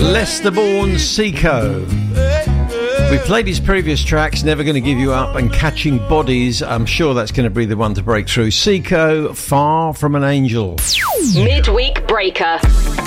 Leicester-born Seco. We played his previous tracks, Never Gonna Give You Up and Catching Bodies. I'm sure that's going to be the one to break through. Seco, Far From an Angel. Midweek Breaker.